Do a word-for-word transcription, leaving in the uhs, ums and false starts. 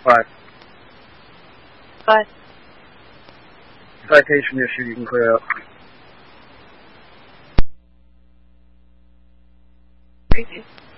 Five. Five. Citation issue, you can clear up. Crazy.